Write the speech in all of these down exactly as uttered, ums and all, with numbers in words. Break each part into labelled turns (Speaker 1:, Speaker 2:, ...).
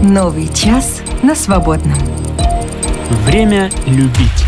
Speaker 1: Новый час на свободном.
Speaker 2: Время любить.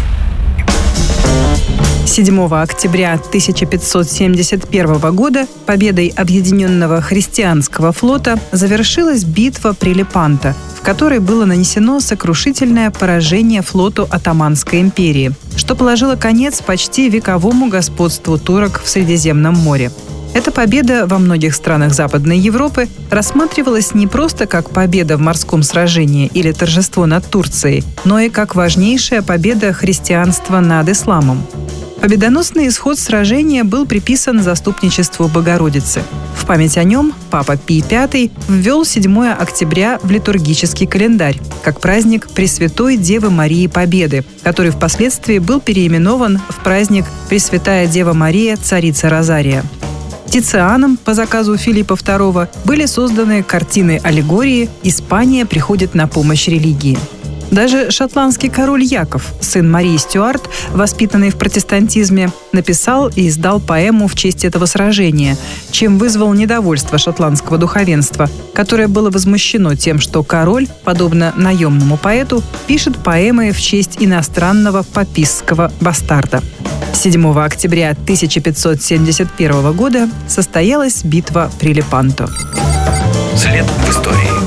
Speaker 3: седьмого октября тысяча пятьсот семьдесят первого года победой Объединенного христианского флота завершилась битва при Лепанто, в которой было нанесено сокрушительное поражение флоту Отtomанской империи, что положило конец почти вековому господству турок в Средиземном море. Эта победа во многих странах Западной Европы рассматривалась не просто как победа в морском сражении или торжество над Турцией, но и как важнейшая победа христианства над исламом. Победоносный исход сражения был приписан заступничеству Богородицы. В память о нем Папа Пий Пятый ввел седьмого октября в литургический календарь, как праздник Пресвятой Девы Марии Победы, который впоследствии был переименован в праздник Пресвятая Дева Мария, Царица Розария. Тицианом по заказу Филиппа второго были созданы картины-аллегории «Испания приходит на помощь религии». Даже шотландский король Яков, сын Марии Стюарт, воспитанный в протестантизме, написал и издал поэму в честь этого сражения, чем вызвал недовольство шотландского духовенства, которое было возмущено тем, что король, подобно наемному поэту, пишет поэмы в честь иностранного папистского бастарда. седьмого октября тысяча пятьсот семьдесят первого года состоялась битва при Лепанто.
Speaker 4: След в истории.